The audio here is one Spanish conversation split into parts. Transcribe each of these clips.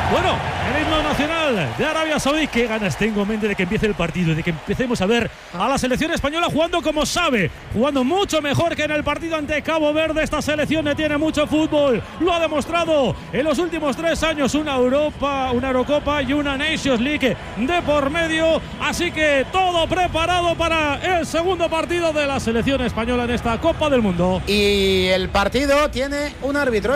Bueno, el himno nacional de Arabia Saudí. Qué ganas tengo, mente, de que empiece el partido, de que empecemos a ver a la selección española jugando como sabe, jugando mucho mejor que en el partido ante Cabo Verde. Esta selección tiene mucho fútbol, lo ha demostrado en los últimos 3 años, una Eurocopa y una Nations League de por medio. Así que todo preparado para el segundo partido de la selección española en esta Copa del Mundo. Y el partido tiene un árbitro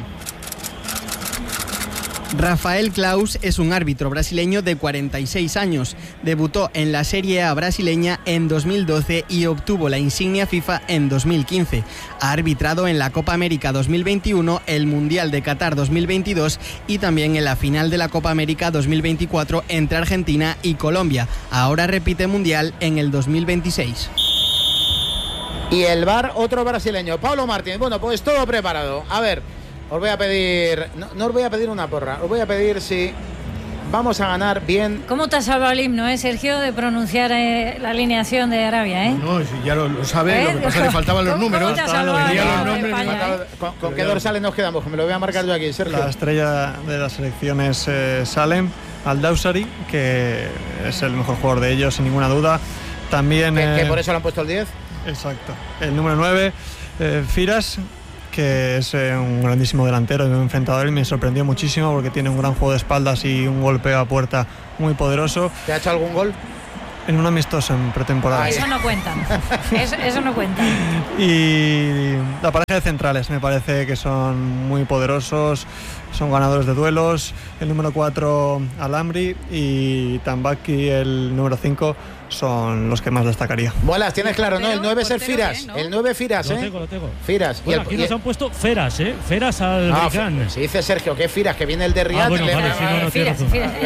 Rafael Claus es un árbitro brasileño de 46 años. Debutó en la Serie A brasileña en 2012 y obtuvo la insignia FIFA en 2015. Ha arbitrado en la Copa América 2021, el Mundial de Qatar 2022 y también en la final de la Copa América 2024 entre Argentina y Colombia. Ahora repite Mundial en el 2026. Y el VAR, otro brasileño, Paulo Martínez. Bueno, pues todo preparado. A ver, os voy a pedir, no os voy a pedir una porra, os voy a pedir si vamos a ganar bien. ¿Cómo te has salvado el himno, Sergio, de pronunciar la alineación de Arabia, No, si ya lo sabe, lo que pasa es que le faltaban los números. ¿Cómo te has salvado los nombres, ¿Con qué dorsales nos quedamos? Que me lo voy a marcar yo aquí, Sergio. La estrella de la selección es Salem Al-Dawsari, que es el mejor jugador de ellos, sin ninguna duda. También que por eso le han puesto el 10. Exacto. El número 9, Firas, que es un grandísimo delantero. Me he enfrentado a él y me sorprendió muchísimo porque tiene un gran juego de espaldas y un golpeo a puerta muy poderoso. ¿Te ha hecho algún gol? En un amistoso en pretemporada. Eso no cuenta. Eso no cuenta. Y la pareja de centrales me parece que son muy poderosos, son ganadores de duelos. El número 4, Al-Amri, y Tambaki, el número 5, son los que más destacaría. Bolas, tienes claro, ¿no? El 9 es el Firas. El 9 Firas, Lo tengo. Firas. Bueno, aquí nos han puesto Feras, Feras al Bricán. Si dice Sergio que Firas, que viene el de Riyad. Bueno, vale, Firas.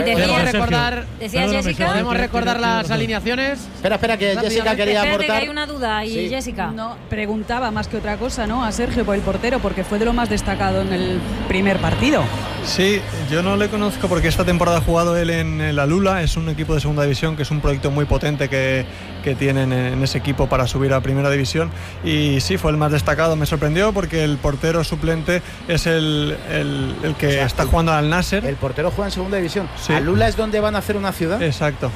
¿Podemos recordar las alineaciones? Espera, que Jessica quería aportar. Que hay una duda y sí. Jessica. No, preguntaba más que otra cosa, ¿no? A Sergio por el portero, porque fue de lo más destacado en el primer partido. Sí, yo no le conozco porque esta temporada ha jugado él en el Alula, es un equipo de segunda división que es un proyecto muy potente que tienen en ese equipo para subir a primera división, y sí, fue el más destacado. Me sorprendió porque el portero suplente es el que está jugando al Nasser. El portero juega en segunda división. Sí. Alula es donde van a hacer una ciudad. Exacto.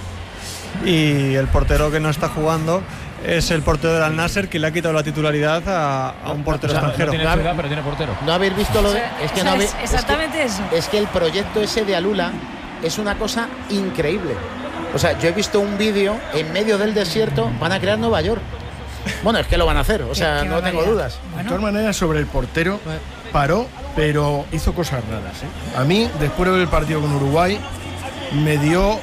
Y el portero que no está jugando es el portero del Al-Nasser, que le ha quitado la titularidad a un portero extranjero. No tiene ciudad, pero tiene portero. ¿No habéis visto lo de...? Exactamente eso. Es que el proyecto ese de Alula es una cosa increíble. O sea, yo he visto un vídeo en medio del desierto, van a crear Nueva York. Bueno, es que lo van a hacer, o sea, no tengo dudas. De todas maneras, sobre el portero, paró, pero hizo cosas raras. A mí, después de ver el partido con Uruguay, me dio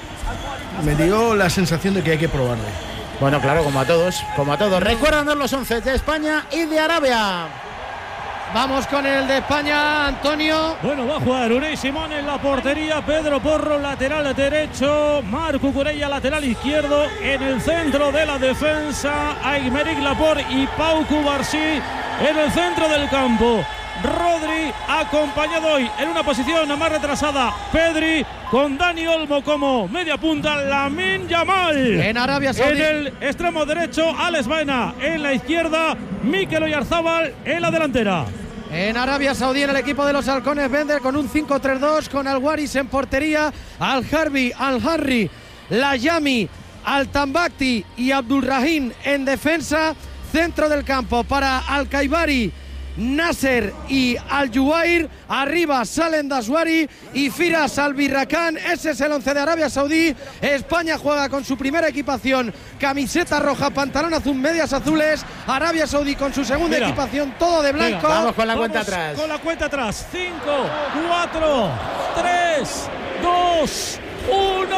la sensación de que hay que probarle. Bueno, claro, como a todos. Recuérdanos los 11 de España y de Arabia. Vamos con el de España, Antonio. Bueno, va a jugar Unai Simón en la portería, Pedro Porro lateral derecho, Marc Cucurella lateral izquierdo, en el centro de la defensa Aymeric Laporte y Pau Cubarsí en el centro del campo. Rodri acompañado hoy en una posición más retrasada, Pedri, con Dani Olmo como media punta, Lamine Yamal en Arabia Saudí. En el extremo derecho, Alex Baena en la izquierda, Mikel Oyarzábal en la delantera. En Arabia Saudí, en el equipo de los halcones verde, con un 5-3-2, con Al-Waris en portería, Al-Harbi, Al-Harri, Layami, Al-Tambakti y Abdulrahim en defensa. Centro del campo para Al-Kaibari, Nasser y Al-Juwair. Arriba Salem Daswari y Firas Al-Birrakan. Ese es el 11 de Arabia Saudí. España juega con su primera equipación, camiseta roja, pantalón azul, medias azules. Arabia Saudí con su segunda equipación, todo de blanco. Vamos con la cuenta atrás. Con la cuenta atrás. 5, 4, 3, 2, 1.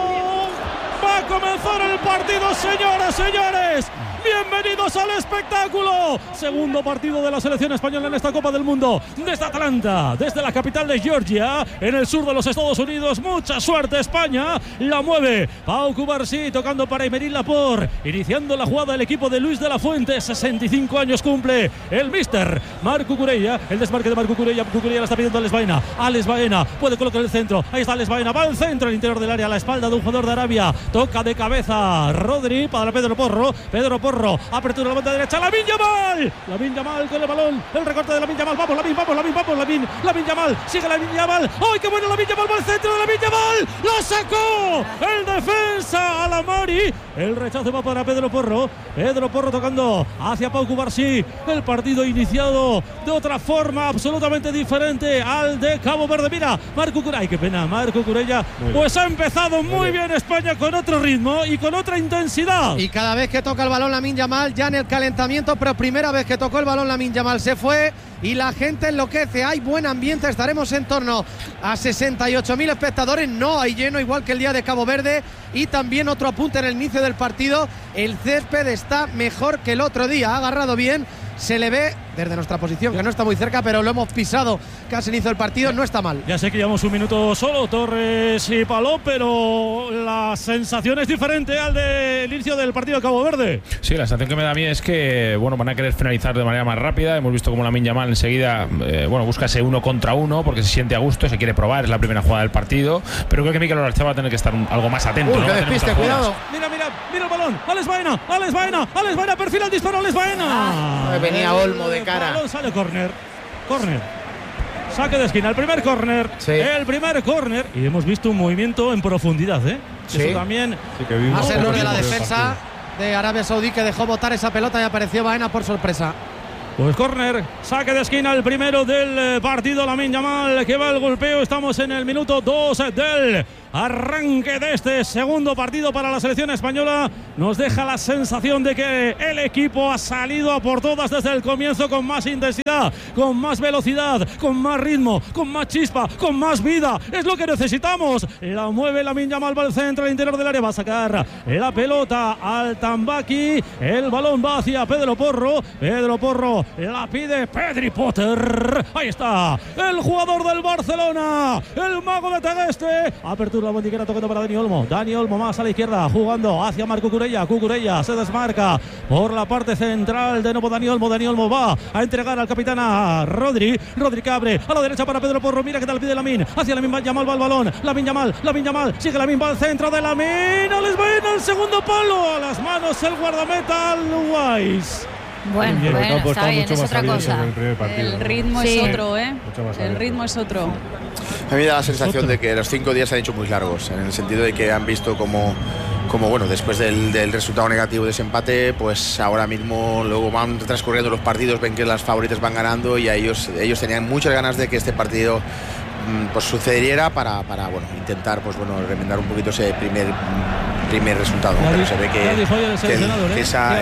Va a comenzar el partido, señoras, señores. Bienvenidos al espectáculo. Segundo partido de la selección española en esta Copa del Mundo. Desde Atlanta, desde la capital de Georgia, en el sur de los Estados Unidos. Mucha suerte España. La mueve Pau Cubarsí, tocando para Aymeric Laporte. Iniciando la jugada el equipo de Luis de la Fuente. 65 años cumple el míster Marc Cucurella. El desmarque de Marc Cucurella. Cucurella la está pidiendo a Alex Baena. Alex Baena puede colocar el centro. Ahí está Alex Baena. Va al centro, al interior del área, a la espalda de un jugador de Arabia. Toca de cabeza Rodri para Pedro Porro. Pedro Porro Porro. Apertura a la banda derecha. Lamine Yamal con el balón. El recorte de Lamine Yamal. Vamos, Lamine Yamal. Sigue Lamine Yamal. ¡Ay, qué bueno Lamine Yamal! Va al centro de Lamine Yamal. ¡Lo sacó! El defensa Alamari. El rechazo va para Pedro Porro. Pedro Porro tocando hacia Pau Cubarsí. El partido iniciado de otra forma absolutamente diferente al de Cabo Verde. Mira, Marco Curella. Ay, qué pena, Marco Curella. Pues ha empezado muy bien España con otro ritmo y con otra intensidad. Y cada vez que toca el balón Lamine Yamal, ya en el calentamiento, pero primera vez que tocó el balón Lamine Yamal se fue y la gente enloquece. Hay buen ambiente, estaremos en torno a 68.000 espectadores. No hay lleno, igual que el día de Cabo Verde. Y también otro apunte en el inicio del partido: el césped está mejor que el otro día, ha agarrado bien. Se le ve desde nuestra posición, que no está muy cerca, pero lo hemos pisado casi al inicio del partido, no está mal. Ya sé que llevamos un minuto solo, Torres y Paló, pero la sensación es diferente al del inicio del partido de Cabo Verde. Sí, la sensación que me da a mí es que van a querer finalizar de manera más rápida. Hemos visto como Lamine Yamal enseguida busca ese 1 contra 1 porque se siente a gusto, se quiere probar, es la primera jugada del partido, pero creo que Mikel Oyarzabal va a tener que estar algo más atento. Que despiste, cuidado. Mira el balón. Alex Baena, perfila el disparo, Alex Baena. Venía Olmo de cara. El balón sale córner. Saque de esquina, el primer córner. Sí. El primer córner. Y hemos visto un movimiento en profundidad, Sí. Eso también. Más error de la defensa de Arabia Saudí, que dejó botar esa pelota y apareció Baena por sorpresa. Pues córner, saque de esquina, el primero del partido. Lamine Yamal que va al golpeo. Estamos en el minuto 2 del arranque de este segundo partido para la selección española. Nos deja la sensación de que el equipo ha salido a por todas desde el comienzo, con más intensidad, con más velocidad, con más ritmo, con más chispa, con más vida. Es lo que necesitamos. La mueve Lamine Yamal, va al centro, al interior del área, va a sacar la pelota al Tambaqui. El balón va hacia Pedro Porro. La pide Pedri Potter. Ahí está el jugador del Barcelona, el mago de Tegueste. Apertura la bandiquera, tocando para Dani Olmo más a la izquierda, jugando hacia Marco Curella. Cucurella se desmarca por la parte central. De nuevo Dani Olmo va a entregar al capitán a Rodri que abre a la derecha para Pedro Porro. Mira que tal pide Lamine, hacia Lamine Yamal va el balón. Lamine Yamal, sigue Lamine, va al centro de Lamine. Les va en el segundo palo, a las manos el guardameta Luis. Bueno, está bien, es otra cosa. El ritmo es otro, El ritmo es otro. A mí me da la sensación de que los 5 días se han hecho muy largos, en el sentido de que han visto como después del resultado negativo de ese empate, pues ahora mismo luego van transcurriendo los partidos, ven que las favoritas van ganando y ellos tenían muchas ganas de que este partido pues sucediera para intentar remendar un poquito ese primer resultado. Pero se ve que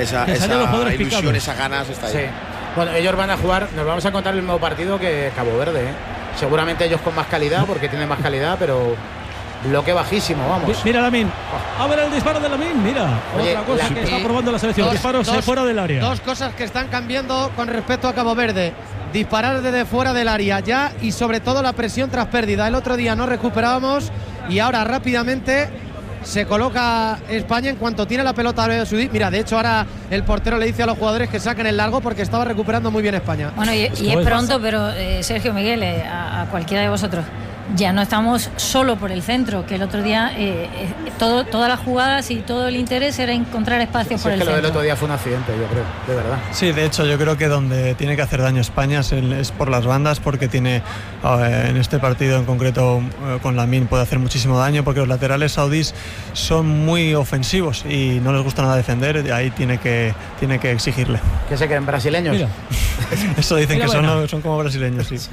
esa ilusión, esas ganas está ahí. Sí. Bueno, ellos van a jugar, nos vamos a encontrar el mismo partido que Cabo Verde, Seguramente ellos con más calidad, porque tienen más calidad, pero bloque bajísimo, vamos. Mira Lamine, a ver el disparo de Lamine, mira. Oye, otra cosa que está probando la selección, disparos fuera del área. Dos cosas que están cambiando con respecto a Cabo Verde: disparar desde fuera del área ya, y sobre todo la presión tras pérdida. El otro día no recuperábamos y ahora rápidamente se coloca España en cuanto tiene la pelota Arabia Saudí. Mira, de hecho ahora el portero le dice a los jugadores que saquen el largo porque estaba recuperando muy bien España. Bueno, y es pronto, pero Sergio, Miguel, a cualquiera de vosotros, ya no estamos solo por el centro, que el otro día todas las jugadas y todo el interés era encontrar espacios por el centro. Lo del otro día fue un accidente, yo creo, de verdad. Sí, de hecho yo creo que donde tiene que hacer daño España es por las bandas, porque tiene en este partido en concreto con Lamine puede hacer muchísimo daño, porque los laterales saudíes son muy ofensivos y no les gusta nada defender, y ahí tiene que exigirle. ¿Qué se creen, brasileños? Mira. Eso dicen. Mira, que son como brasileños, sí.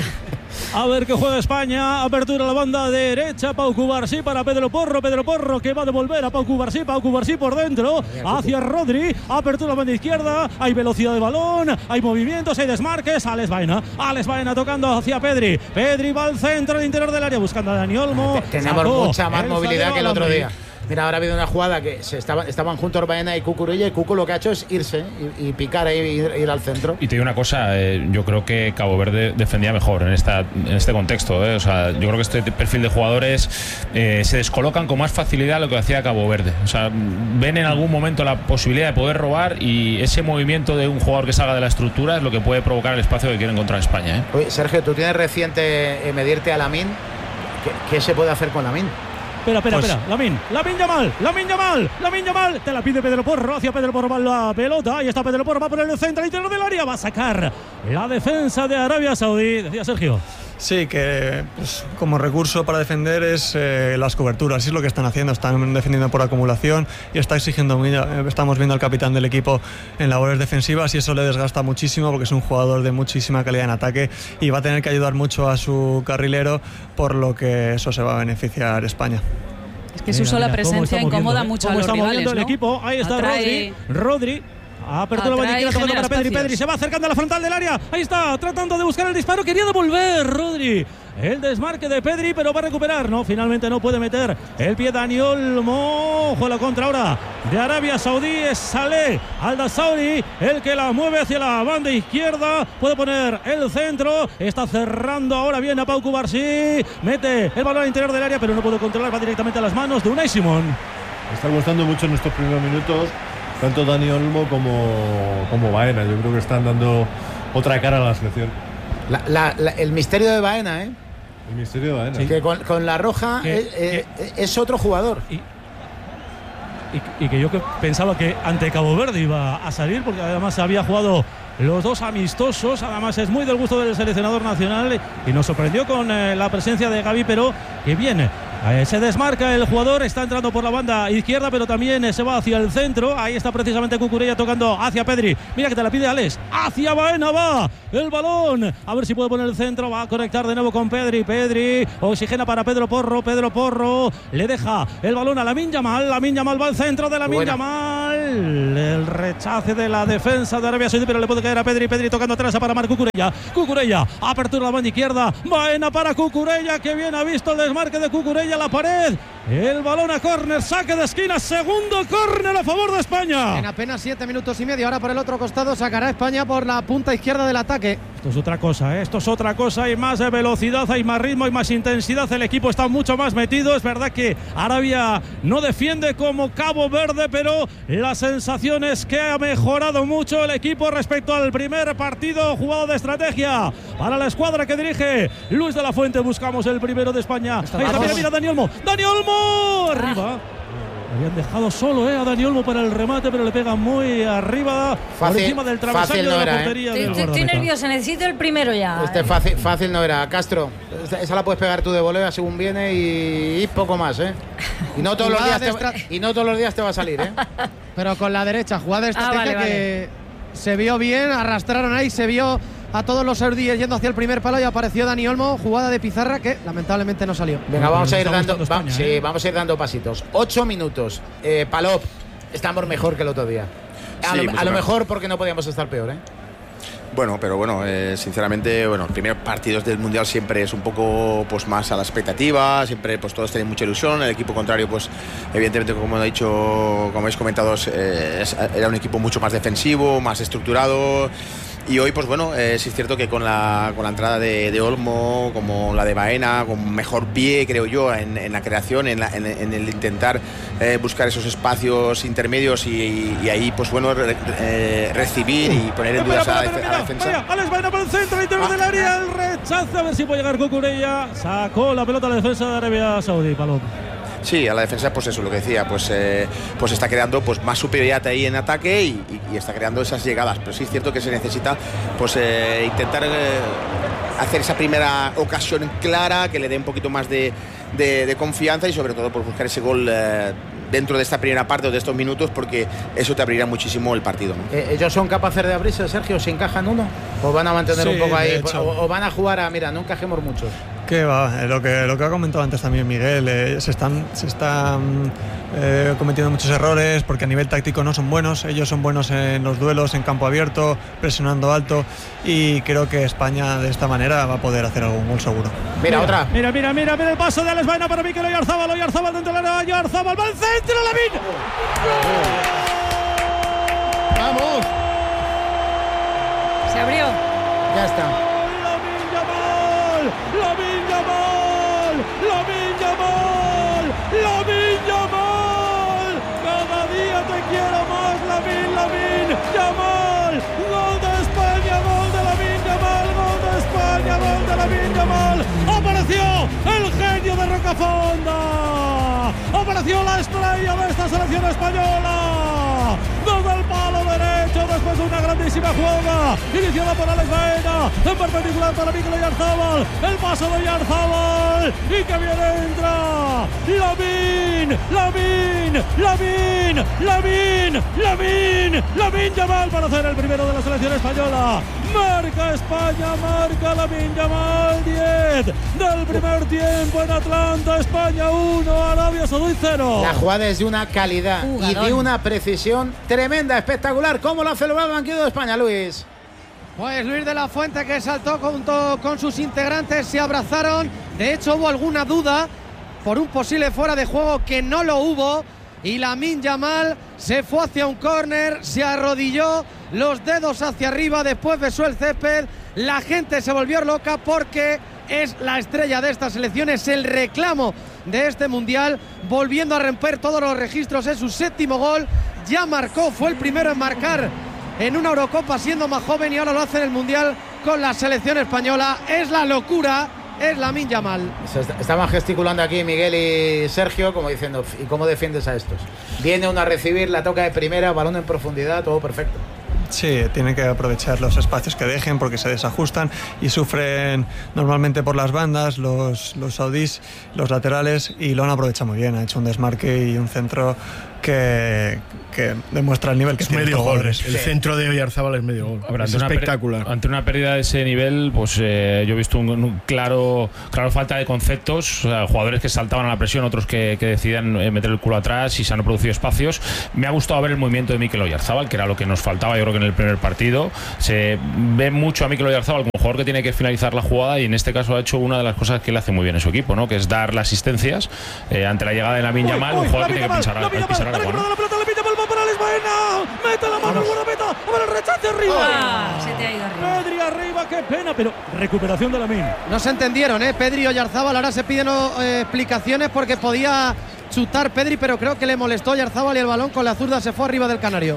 A ver qué juega España. Apertura a la banda derecha. Pau Cubarsí para Pedro Porro que va a devolver a Pau Cubarsí por dentro hacia Rodri. Apertura a la banda izquierda. Hay velocidad de balón, hay movimientos, hay desmarques. Alex Baena tocando hacia Pedri va al centro, al interior del área, buscando a Dani Olmo. Tenemos mucha más movilidad que el otro día. Mira, ahora ha habido una jugada que estaban juntos Baena y Cucurella, y Cucu lo que ha hecho es irse y picar ahí, ir al centro. Y te digo una cosa, yo creo que Cabo Verde defendía mejor en este contexto, O sea, yo creo que este perfil de jugadores se descolocan con más facilidad de lo que hacía Cabo Verde. O sea, ven en algún momento la posibilidad de poder robar, y ese movimiento de un jugador que salga de la estructura es lo que puede provocar el espacio que quiere encontrar España. Oye, Sergio, tú tienes reciente medirte a Lamine. ¿Qué se puede hacer con Lamine? Espera. Lamine Yamal. Te la pide Pedro Porro. Hacia Pedro Porro va la pelota. Ahí está Pedro Porro. Va por el centro interior del área. Va a sacar la defensa de Arabia Saudí. Decía Sergio. Sí, que pues, como recurso para defender es las coberturas. Es lo que están haciendo. Están defendiendo por acumulación y está exigiendo. Estamos viendo al capitán del equipo en labores defensivas y eso le desgasta muchísimo porque es un jugador de muchísima calidad en ataque y va a tener que ayudar mucho a su carrilero, por lo que eso se va a beneficiar España. Es que su sola presencia incomoda mucho a los rivales, ¿no? El equipo. Ahí está Rodri. Apertura banquera tocando para Pedri se va acercando a la frontal del área. Ahí está, tratando de buscar el disparo. Quería devolver Rodri. El desmarque de Pedri, pero va a recuperar. No, finalmente no puede meter el pie Dani Olmo. Ojo a la contra ahora de Arabia Saudí. Es Saleh Al-Dasauri el que la mueve hacia la banda izquierda. Puede poner el centro. Está cerrando ahora bien a Pau Cubarsí. Mete el balón al interior del área, pero no puede controlar. Va directamente a las manos de Unai Simón. Me está gustando mucho en estos primeros minutos tanto Dani Olmo como Baena. Yo creo que están dando otra cara a la selección. El misterio de Baena, ¿eh? El misterio de Baena. Sí. Que con la roja es otro jugador. Y que yo pensaba que ante Cabo Verde iba a salir, porque además había jugado los dos amistosos. Además es muy del gusto del seleccionador nacional y nos sorprendió con la presencia de Gavi, pero que viene. Se desmarca el jugador, está entrando por la banda izquierda, pero también se va hacia el centro. Ahí está precisamente Cucurella tocando hacia Pedri. Mira que te la pide Alex. Hacia Baena va el balón. A ver si puede poner el centro. Va a conectar de nuevo con Pedri. Oxigena para Pedro Porro. Le deja el balón a Lamine Yamal. Lamine Yamal va al centro de Lamine Yamal. El rechace de la defensa de Arabia Saudí, pero le puede caer a Pedri. Pedri tocando atrás para Marc Cucurella. Apertura a la banda izquierda. Baena para Cucurella, que bien ha visto el desmarque de Cucurella. La pared, el balón a córner, saque de esquina, segundo córner a favor de España. En apenas 7 minutos y medio, ahora por el otro costado sacará España por la punta izquierda del ataque. Esto es otra cosa, hay más velocidad, hay más ritmo, hay más intensidad, el equipo está mucho más metido. Es verdad que Arabia no defiende como Cabo Verde, pero la sensación es que ha mejorado mucho el equipo respecto al primer partido jugado de estrategia para la escuadra que dirige Luis de la Fuente. Buscamos el primero de España. Ahí está, mira Dani Olmo, arriba. Habían dejado solo a Dani Olmo para el remate, pero le pega muy arriba, por encima del travesaño de la portería. Estoy nerviosa, necesito el primero ya. Fácil no era. Castro, esa la puedes pegar tú de volea según viene y poco más, ¿eh? Y no todos los días te va a salir, ¿eh? Pero con la derecha, jugada de estrategia que se vio bien, arrastraron ahí, se vio a todos los saudíes yendo hacia el primer palo y apareció Dani Olmo, jugada de pizarra que lamentablemente no salió. Venga, vamos a ir dando pasitos. 8 minutos. Palop, estamos mejor que el otro día. A lo mejor porque no podíamos estar peor, ¿eh? Bueno, sinceramente, los primeros partidos del Mundial siempre es un poco pues más a la expectativa, siempre pues todos tienen mucha ilusión. El equipo contrario, pues evidentemente, como habéis comentado, era un equipo mucho más defensivo, más estructurado. Y hoy, pues sí es cierto que con la entrada de Olmo, como la de Baena, con mejor pie, creo yo, en la creación, en el intentar buscar esos espacios intermedios y ahí, pues recibir y poner en dudas a la defensa. Alex Baena por el centro, interior del área, el rechazo, a ver si puede llegar Cucurella. Sacó la pelota a la defensa de Arabia Saudí, Paloma. Sí, a la defensa, pues eso, lo que decía, pues está creando pues más superioridad ahí en ataque y está creando esas llegadas. Pero sí es cierto que se necesita pues intentar hacer esa primera ocasión clara, que le dé un poquito más de confianza y sobre todo pues buscar ese gol dentro de esta primera parte o de estos minutos, porque eso te abrirá muchísimo el partido, ¿no? ¿Ellos son capaces de abrirse, Sergio? ¿Se encajan uno? ¿O van a mantener un poco ahí? ¿O van a jugar a, mira, no encajemos muchos? Que va, lo que ha comentado antes también Miguel, se están cometiendo muchos errores porque a nivel táctico no son buenos. Ellos son buenos en los duelos en campo abierto, presionando alto, y creo que España de esta manera va a poder hacer algún gol seguro. Mira otra. Mira el paso de Alex Baena para Mikel Oyarzábal dentro del área. Oyarzábal va al centro, Lamine. ¡Vamos! Se abrió. Ya está. Lamine Yamal, cada día te quiero más, Lamine Yamal, gol de España, gol de Lamine Yamal, gol de España, gol de Lamine Yamal. Apareció el genio de Rocafonda. Apareció la estrella de esta selección española. Desde el palo derecho, después de una grandísima jugada iniciada por Alex Baena, en perpendicular para Mikel Oyarzabal. El paso de Oyarzabal y que bien entra Lamine Yamal para hacer el primero de la selección española. Marca España, marca Lamine Yamal. 10 del primer tiempo en Atlanta. España 1, Arabia Saudí 0. La jugada es de una calidad y de una precisión tremenda, espectacular. ¿Cómo lo ha celebrado el banquillo de España, Luis? Pues Luis de la Fuente, que saltó junto con sus integrantes, se abrazaron. De hecho, hubo alguna duda por un posible fuera de juego, que no lo hubo, y Lamine Yamal se fue hacia un córner, se arrodilló, los dedos hacia arriba, después besó el césped. La gente se volvió loca porque es la estrella de esta selección, es el reclamo de este mundial, volviendo a romper todos los registros. Es su 7º gol, ya marcó, fue el primero en marcar en una Eurocopa siendo más joven, y ahora lo hace en el mundial con la selección española. Es la locura, es Lamine Yamal. Estaban gesticulando aquí Miguel y Sergio, como diciendo, ¿y cómo defiendes a estos? Viene uno a recibir, la toca de primera, balón en profundidad, todo perfecto. Sí, tienen que aprovechar los espacios que dejen, porque se desajustan y sufren normalmente por las bandas los saudíes, los laterales, y lo han aprovechado muy bien. Ha hecho un desmarque y un centro que demuestra el nivel que tiene. Medio gol. El Sí. centro de Oyarzabal es medio gol. Es espectacular. Ante una pérdida de ese nivel, pues yo he visto un claro falta de conceptos. O sea, jugadores que saltaban a la presión, otros que decidían meter el culo atrás, y se han producido espacios. Me ha gustado ver el movimiento de Mikel Oyarzabal, que era lo que nos faltaba, yo creo que en el primer partido. Se ve mucho a Mikel Oyarzabal como jugador que tiene que finalizar la jugada, y en este caso ha hecho una de las cosas que le hace muy bien a su equipo, ¿no? Que es dar las asistencias ante la llegada de Lamine Yamal, un jugador que tiene que pisar agua, ¿no? La pelota, la pita para Alex Baena. Mete la mano, buena meta. A ver el rechace arriba. Se te ha ido arriba. Pedri arriba, qué pena, pero recuperación de Lamine. No se entendieron, Pedri y Oyarzabal. Ahora se piden explicaciones porque podía chutar Pedri, pero creo que le molestó Oyarzabal y el balón con la zurda se fue arriba del canario.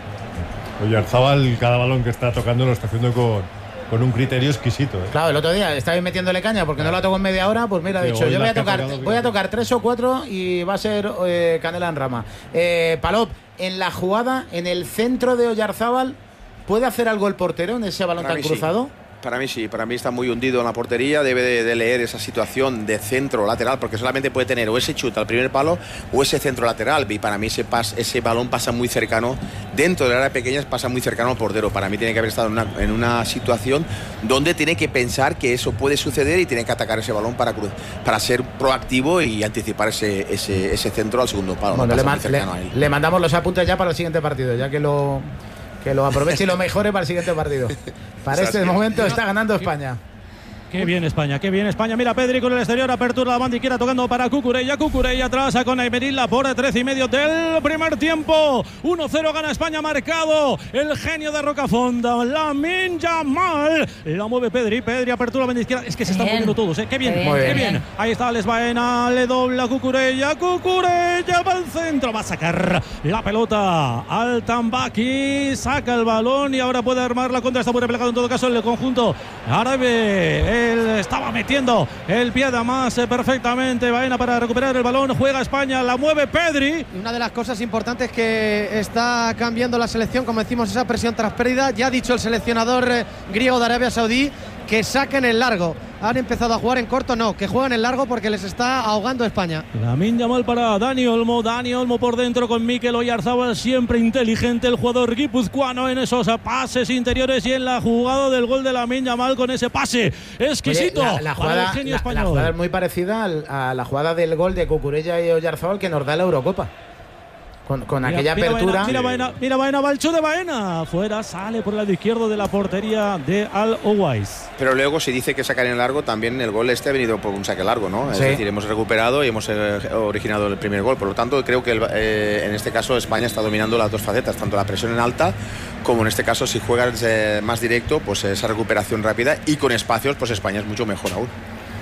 Oyarzabal, cada balón que está tocando lo está haciendo con un criterio exquisito. Claro, el otro día estaba metiéndole caña porque no la tocó en media hora. Pues mira, ha dicho, yo voy a tocar 3 o 4 y va a ser canela en rama. Palop, en la jugada, en el centro de Oyarzabal, ¿puede hacer algo el portero en ese balón tan cruzado? Sí. Para mí sí, para mí está muy hundido en la portería, debe de leer esa situación de centro lateral, porque solamente puede tener o ese chute al primer palo o ese centro lateral, y para mí ese balón pasa muy cercano, dentro del área pequeña pasa muy cercano al portero. Para mí tiene que haber estado en una situación donde tiene que pensar que eso puede suceder y tiene que atacar ese balón para ser proactivo y anticipar ese centro al segundo palo. Bueno, no le mandamos los apuntes ya para el siguiente partido, ya que lo aproveche y lo mejore para el siguiente partido. Para este momento está ganando España. Qué bien España, qué bien España. Mira Pedri con el exterior, apertura la banda izquierda tocando para Cucurella. Cucurella atrás con Aymeric Laporte, 13,5 del primer tiempo. 1-0 gana España, marcado el genio de Rocafonda, Lamine Yamal. La mueve Pedri, apertura la banda izquierda. Es que se están moviendo todos, qué bien, qué bien. Ahí está Alex Baena, le dobla Cucurella va al centro, va a sacar la pelota al Tambaqui, saca el balón y ahora puede armar la contra. Está muy replegado en todo caso el conjunto árabe. Él estaba metiendo el pie de más perfectamente. Baena para recuperar el balón. Juega España, la mueve Pedri. Una de las cosas importantes que está cambiando la selección, como decimos, esa presión tras pérdida. Ya ha dicho el seleccionador griego de Arabia Saudí que saquen el largo. Han empezado a jugar en corto, no, que jueguen el largo porque les está ahogando España. Lamine Yamal para Dani Olmo por dentro con Mikel Oyarzabal, siempre inteligente el jugador guipuzcoano en esos pases interiores y en la jugada del gol de Lamine Yamal con ese pase exquisito. Oye, la jugada es muy parecida a la jugada del gol de Cucurella y Oyarzabal que nos da la Eurocopa. Con aquella apertura. Mira Baena, va el chute de Baena. Fuera, sale por el lado izquierdo de la portería de Al Owais. Pero luego se dice que sacar en largo, también el gol ha venido por un saque largo, ¿no? Sí. Es decir, hemos recuperado y hemos originado el primer gol. Por lo tanto, creo que en este caso España está dominando las dos facetas, tanto la presión en alta como en este caso, si juegas más directo, pues esa recuperación rápida y con espacios, pues España es mucho mejor aún.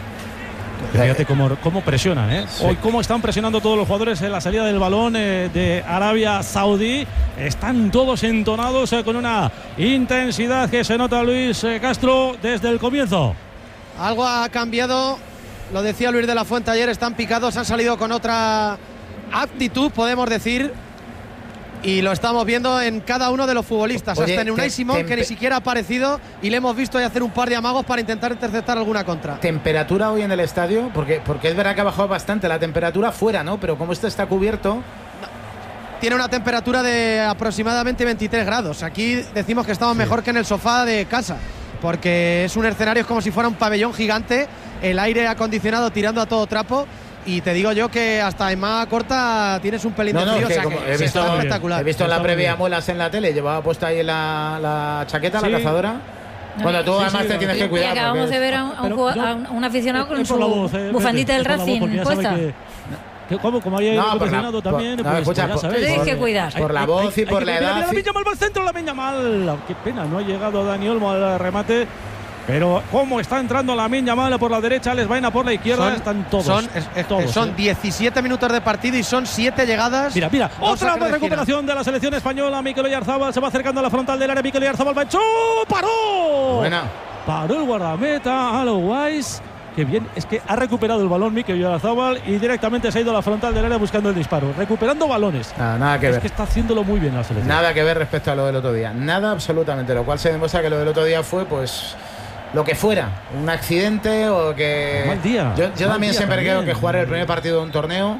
Fíjate cómo presionan, Sí. Hoy cómo están presionando todos los jugadores en la salida del balón de Arabia Saudí. Están todos entonados con una intensidad que se nota, Luis Castro, desde el comienzo. Algo ha cambiado lo decía Luis de la Fuente ayer, están picados, han salido con otra actitud, podemos decir, y lo estamos viendo en cada uno de los futbolistas. Oye, hasta en Unai Simón, que ni siquiera ha aparecido, y le hemos visto ahí hacer un par de amagos para intentar interceptar alguna contra. ¿Temperatura hoy en el estadio? Porque es verdad que ha bajado bastante la temperatura fuera, ¿no? Pero como esto está cubierto... Tiene una temperatura de aproximadamente 23 grados. Aquí decimos que estamos mejor que en el sofá de casa, porque es un escenario, es como si fuera un pabellón gigante, el aire acondicionado tirando a todo trapo. Y te digo yo que hasta en más corta tienes un pelín de frío, o sea que está espectacular. He visto la previa muelas en la tele, llevaba puesta ahí la chaqueta, la cazadora. Bueno, tú además te tienes que cuidar. Y acabamos de ver a un aficionado con su bufandita del Racing puesta. Como había mencionado también, no, pues escucha, ya sabes. Tienes que cuidar. Por la voz y por la edad. La Minya Mal va al centro, la Minya Mal. Qué pena, no ha llegado Dani Olmo al remate. Pero cómo está entrando la Minya Mal por la derecha, Les Baena por la izquierda, están todos. Son 17 minutos de partido y son 7 llegadas. Mira, otra recuperación de la selección española. Mikel Oyarzabal se va acercando a la frontal del área. Mikel Oyarzabal va hecho, paró. Buena. Paró el guardameta, Alois. Qué bien, es que ha recuperado el balón Mikel Oyarzabal y directamente se ha ido a la frontal del área buscando el disparo, recuperando balones. Nada que ver. Es que está haciéndolo muy bien la selección. Nada que ver respecto a lo del otro día. Nada absolutamente, lo cual se demuestra que lo del otro día fue pues lo que fuera, un accidente o que... Mal día. Yo también siempre creo que jugar el primer partido de un torneo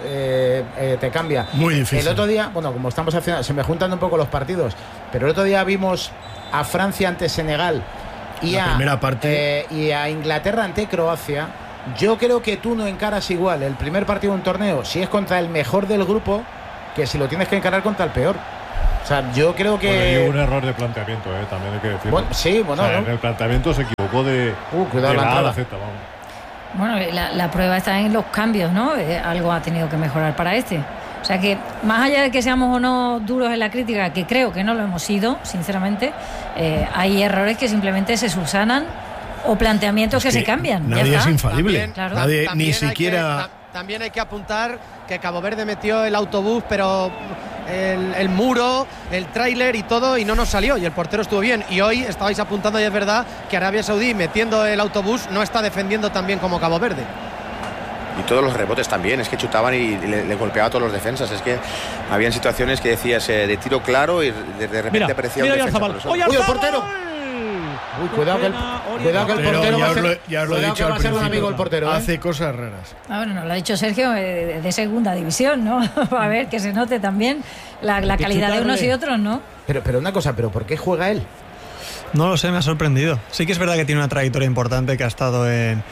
te cambia. Muy difícil. El otro día, bueno, como estamos haciendo, se me juntan un poco los partidos, pero el otro día vimos a Francia ante Senegal y primera parte. Y a Inglaterra ante Croacia. Yo creo que tú no encaras igual el primer partido de un torneo si es contra el mejor del grupo que si lo tienes que encarar contra el peor. O sea, yo creo que... Bueno, y un error de planteamiento, también hay que decirlo. Bueno, sí, bueno. O sea, en el planteamiento se equivocó de la A a la Z, vamos. Bueno, la prueba está en los cambios, ¿no? Algo ha tenido que mejorar para este. O sea que, más allá de que seamos o no duros en la crítica, que creo que no lo hemos sido, sinceramente, hay errores que simplemente se subsanan o planteamientos que se cambian. Nadie es infalible. Claro. Nadie, ni siquiera... También hay que apuntar que Cabo Verde metió el autobús, pero el muro, el tráiler y todo, y no nos salió, y el portero estuvo bien. Y hoy estabais apuntando, y es verdad, que Arabia Saudí, metiendo el autobús, no está defendiendo tan bien como Cabo Verde. Y todos los rebotes también, es que chutaban y le golpeaba a todos los defensas. Es que habían situaciones que decías de tiro claro y de repente aparecía un defensa. ¡Uy, el portero! Uy, cuidado que el portero va a ser, ya os lo he dicho al principio, un amigo el portero. Hace cosas raras. Bueno, nos lo ha dicho Sergio, de segunda división, ¿no? A ver, que se note también la calidad de unos y otros, ¿no? Pero una cosa, ¿pero por qué juega él? No lo sé, me ha sorprendido. Sí que es verdad que tiene una trayectoria importante, que ha estado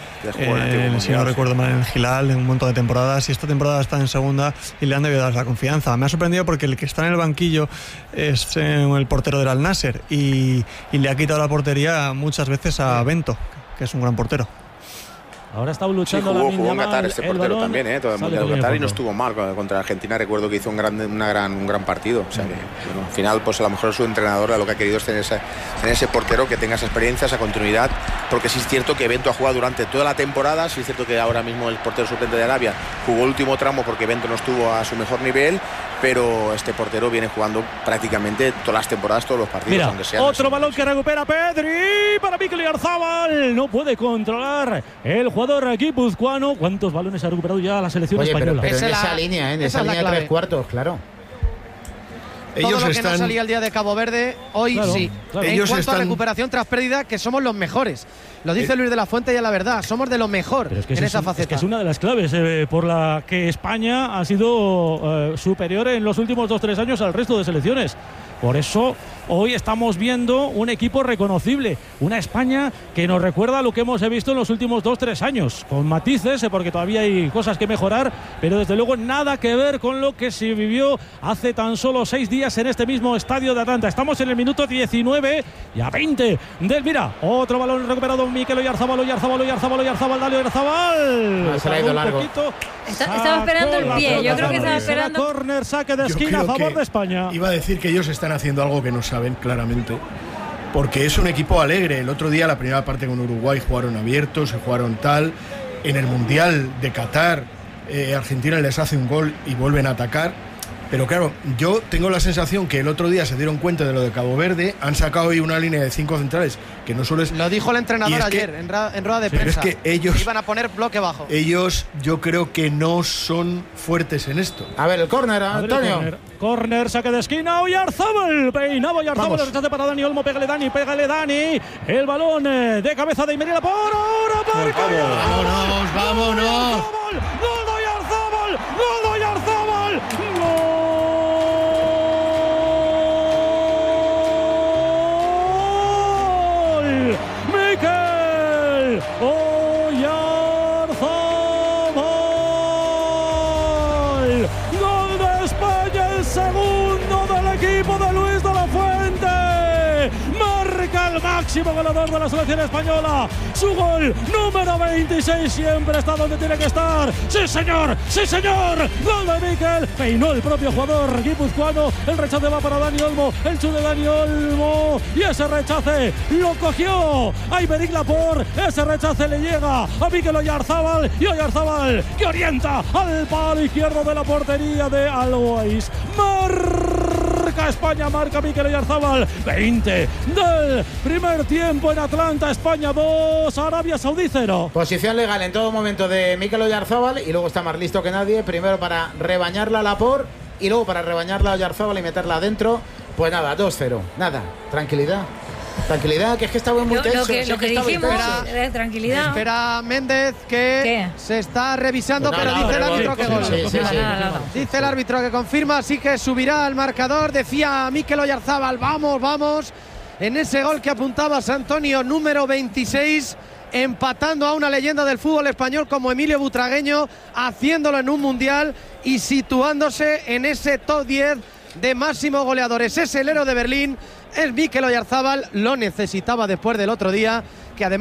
si no recuerdo mal, en el Hilal en un montón de temporadas, y esta temporada está en segunda y le han debido dar la confianza. Me ha sorprendido porque el que está en el banquillo es el portero del Al-Nassr y le ha quitado la portería muchas veces a Bento, que es un gran portero. Ahora está luchando jugó en Qatar este portero también, todo el Mundial de Qatar, y no estuvo mal contra Argentina. Recuerdo que hizo un gran partido. O sea que, bueno, al final, pues a lo mejor su entrenador lo que ha querido es tener ese portero que tenga esa experiencia, esa continuidad, porque sí es cierto que Bento ha jugado durante toda la temporada. Sí es cierto que ahora mismo el portero suplente de Arabia jugó el último tramo porque Bento no estuvo a su mejor nivel, pero este portero viene jugando prácticamente todas las temporadas, todos los partidos. Mira, aunque sean otro balón que recupera Pedri para Mikel Oyarzabal. No puede controlar el jugador guipuzcoano. ¿Cuántos balones ha recuperado ya la selección española? Pero en esa línea, en esa línea de 3 cuartos, claro. Todo lo que no salía el día de Cabo Verde, hoy sí. Claro. En cuanto a recuperación tras pérdida, que somos los mejores. Lo dice Luis de la Fuente, y es la verdad, somos de lo mejor en esa faceta. Es que es una de las claves por la que España ha sido superior en los últimos 2-3 años al resto de selecciones. Por eso hoy estamos viendo un equipo reconocible, una España que nos recuerda a lo que hemos visto en los últimos 2-3 años, con matices, porque todavía hay cosas que mejorar, pero desde luego nada que ver con lo que se vivió hace tan solo 6 días en este mismo estadio de Atlanta. Estamos en el minuto 19 y a 20 del... Mira, otro balón recuperado, Mikel Oyarzabal, dale Oyarzabal. Se le ha ido largo. Estaba esperando el pie, yo creo que estaba esperando... Córner, saque de esquina a favor de España. Iba a decir que ellos están haciendo algo que no saben claramente, porque es un equipo alegre. El otro día, la primera parte con Uruguay, jugaron abiertos, se jugaron tal. En el Mundial de Qatar, Argentina les hace un gol y vuelven a atacar. Pero claro, yo tengo la sensación que el otro día se dieron cuenta de lo de Cabo Verde, han sacado hoy una línea de 5 centrales que no solo es... Lo dijo el entrenador ayer en rueda de prensa. Es que ellos... Iban a poner bloque bajo. Ellos yo creo que no son fuertes en esto. A ver, el córner, Antonio. Córner, saque de esquina, Oyarzábal. Peinaba Oyarzábal, el rechace para Dani Olmo. Pégale Dani. El balón de cabeza de Imerila por ahora. ¡Vámonos! ¡Gol de Oyarzábal! Mikel Oyarzábal. Gol de España, el segundo del equipo de Luis de la Fuente. Marca el máximo goleador de la selección española. Su gol número 26 siempre está donde tiene que estar. ¡Sí, señor! Gol de Mikel. Peinó el propio jugador guipuzcoano. El rechace va para Dani Olmo. El chute de Dani Olmo. Y ese rechace lo cogió a Aymeric Laporte. Ese rechace le llega a Mikel Oyarzábal. Y Oyarzábal que orienta al palo izquierdo de la portería de Always. Marca España, marca Mikel Oyarzábal. 20 del primer tiempo en Atlanta. España 2, Arabia Saudí 0. Posición legal en todo momento de Mikel Oyarzábal y luego está más listo que nadie. Primero para rebañarla a Laporte y luego para rebañarla a Oyarzábal y meterla adentro. Pues nada, 2-0. Nada, tranquilidad, que es que estaba muy tenso. Lo que dijimos, tranquilidad. Espera Méndez que se está revisando, pero dice el árbitro que gol. Dice el árbitro que confirma, así que subirá al marcador. Decía Mikel Oyarzábal, vamos. En ese gol que apuntaba Antonio, número 26, empatando a una leyenda del fútbol español como Emilio Butragueño, haciéndolo en un mundial y situándose en ese top 10 de máximos goleadores. Es el héroe de Berlín, es Mikel Oyarzábal, lo necesitaba después del otro día